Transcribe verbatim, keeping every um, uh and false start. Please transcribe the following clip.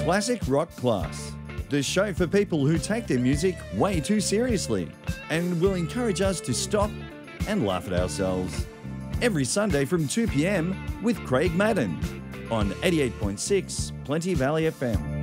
Classic Rock Class, the show for people who take their music way too seriously and will encourage us to stop and laugh at ourselves. Every Sunday from two p m with Craig Madden on eighty-eight point six Plenty Valley F M.